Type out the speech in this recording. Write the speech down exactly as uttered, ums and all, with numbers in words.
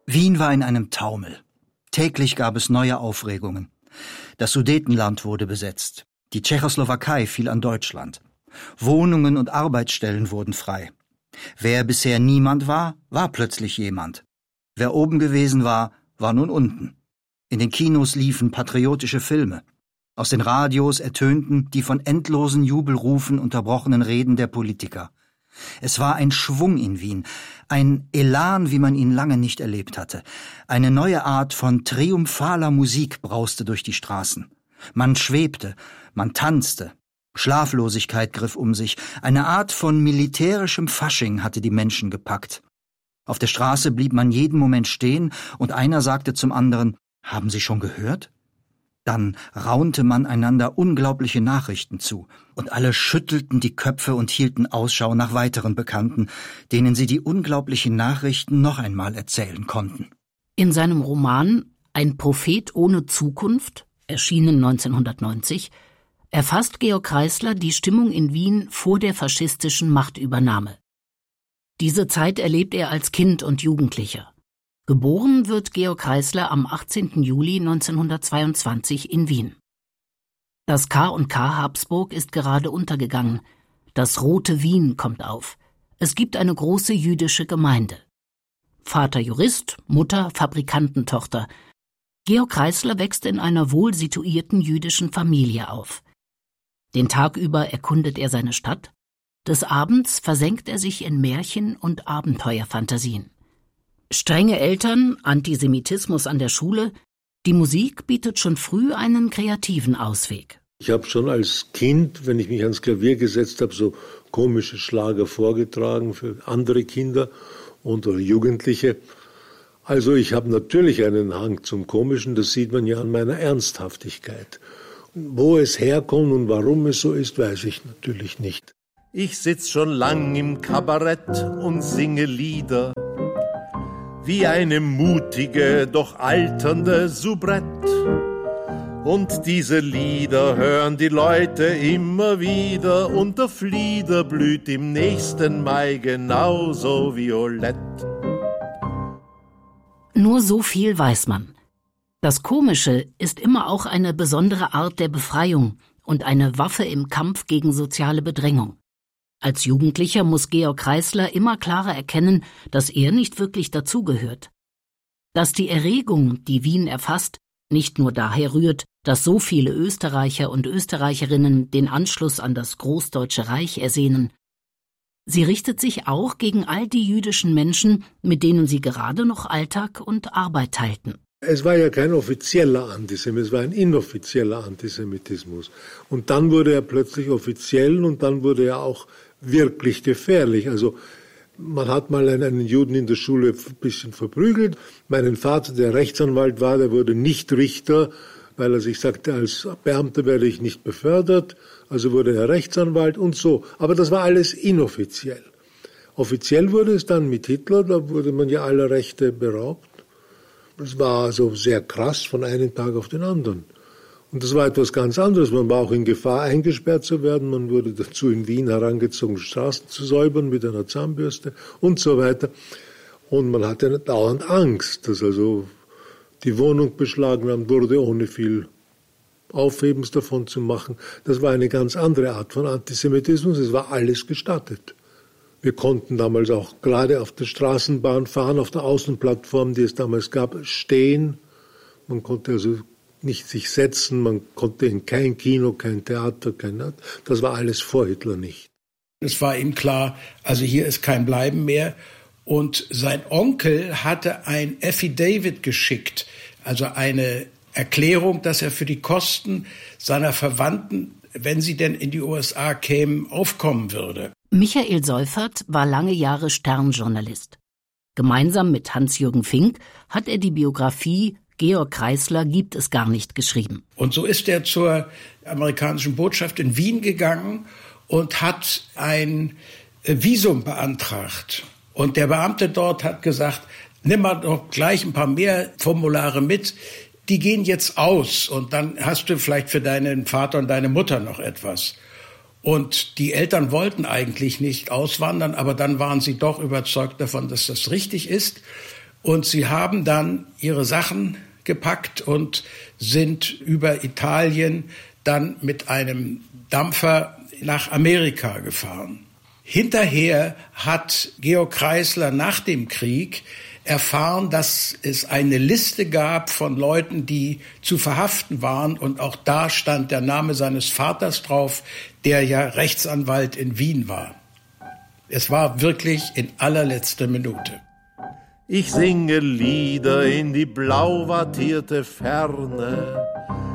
Wien war in einem Taumel. Täglich gab es neue Aufregungen. Das Sudetenland wurde besetzt. Die Tschechoslowakei fiel an Deutschland. Wohnungen und Arbeitsstellen wurden frei. Wer bisher niemand war, war plötzlich jemand. Wer oben gewesen war, war nun unten. In den Kinos liefen patriotische Filme. Aus den Radios ertönten die von endlosen Jubelrufen unterbrochenen Reden der Politiker. Es war ein Schwung in Wien, ein Elan, wie man ihn lange nicht erlebt hatte. Eine neue Art von triumphaler Musik brauste durch die Straßen. Man schwebte, man tanzte. Schlaflosigkeit griff um sich. Eine Art von militärischem Fasching hatte die Menschen gepackt. Auf der Straße blieb man jeden Moment stehen und einer sagte zum anderen: »Haben Sie schon gehört?« Dann raunte man einander unglaubliche Nachrichten zu, und alle schüttelten die Köpfe und hielten Ausschau nach weiteren Bekannten, denen sie die unglaublichen Nachrichten noch einmal erzählen konnten. In seinem Roman »Ein Prophet ohne Zukunft«, erschienen neunzehnhundertneunzig, erfasst Georg Kreisler die Stimmung in Wien vor der faschistischen Machtübernahme. Diese Zeit erlebt er als Kind und Jugendlicher. Geboren wird Georg Kreisler am achtzehnten Juli neunzehnhundertzweiundzwanzig in Wien. Das K und K Habsburg ist gerade untergegangen. Das Rote Wien kommt auf. Es gibt eine große jüdische Gemeinde. Vater Jurist, Mutter Fabrikantentochter. Georg Kreisler wächst in einer wohl situierten jüdischen Familie auf. Den Tag über erkundet er seine Stadt. Des Abends versenkt er sich in Märchen und Abenteuerfantasien. Strenge Eltern, Antisemitismus an der Schule, die Musik bietet schon früh einen kreativen Ausweg. Ich habe schon als Kind, wenn ich mich ans Klavier gesetzt habe, so komische Schlager vorgetragen für andere Kinder und oder Jugendliche. Also ich habe natürlich einen Hang zum Komischen, das sieht man ja an meiner Ernsthaftigkeit. Wo es herkommt und warum es so ist, weiß ich natürlich nicht. Ich sitz schon lang im Kabarett und singe Lieder, wie eine mutige, doch alternde Soubrette. Und diese Lieder hören die Leute immer wieder, und der Flieder blüht im nächsten Mai genauso violett. Nur so viel weiß man. Das Komische ist immer auch eine besondere Art der Befreiung und eine Waffe im Kampf gegen soziale Bedrängung. Als Jugendlicher muss Georg Kreisler immer klarer erkennen, dass er nicht wirklich dazugehört. Dass die Erregung, die Wien erfasst, nicht nur daher rührt, dass so viele Österreicher und Österreicherinnen den Anschluss an das Großdeutsche Reich ersehnen. Sie richtet sich auch gegen all die jüdischen Menschen, mit denen sie gerade noch Alltag und Arbeit teilten. Es war ja kein offizieller Antisemitismus, es war ein inoffizieller Antisemitismus. Und dann wurde er plötzlich offiziell und dann wurde er auch wirklich gefährlich. Also man hat mal einen Juden in der Schule ein bisschen verprügelt. Meinen Vater, der Rechtsanwalt war, der wurde nicht Richter, weil er sich sagte, als Beamter werde ich nicht befördert. Also wurde er Rechtsanwalt und so. Aber das war alles inoffiziell. Offiziell wurde es dann mit Hitler, da wurde man ja aller Rechte beraubt. Das war also sehr krass von einem Tag auf den anderen. Und das war etwas ganz anderes. Man war auch in Gefahr, eingesperrt zu werden. Man wurde dazu in Wien herangezogen, Straßen zu säubern mit einer Zahnbürste und so weiter. Und man hatte dauernd Angst, dass also die Wohnung beschlagnahmt wurde, ohne viel Aufhebens davon zu machen. Das war eine ganz andere Art von Antisemitismus. Es war alles gestattet. Wir konnten damals auch gerade auf der Straßenbahn fahren, auf der Außenplattform, die es damals gab, stehen. Man konnte also nicht sich setzen, man konnte in kein Kino, kein Theater, kein... Das war alles vor Hitler nicht. Es war ihm klar, also hier ist kein Bleiben mehr. Und sein Onkel hatte ein Affidavit geschickt, also eine Erklärung, dass er für die Kosten seiner Verwandten, wenn sie denn in die U S A kämen, aufkommen würde. Michael Seufert war lange Jahre Stern-Journalist. Gemeinsam mit Hans-Jürgen Fink hat er die Biografie Georg Kreisler gibt es gar nicht geschrieben. Und so ist er zur amerikanischen Botschaft in Wien gegangen und hat ein Visum beantragt. Und der Beamte dort hat gesagt, nimm mal doch gleich ein paar mehr Formulare mit, die gehen jetzt aus und dann hast du vielleicht für deinen Vater und deine Mutter noch etwas. Und die Eltern wollten eigentlich nicht auswandern, aber dann waren sie doch überzeugt davon, dass das richtig ist. Und sie haben dann ihre Sachen gepackt und sind über Italien dann mit einem Dampfer nach Amerika gefahren. Hinterher hat Georg Kreisler nach dem Krieg erfahren, dass es eine Liste gab von Leuten, die zu verhaften waren. Und auch da stand der Name seines Vaters drauf, der ja Rechtsanwalt in Wien war. Es war wirklich in allerletzter Minute. Ich singe Lieder in die blau wattierte Ferne,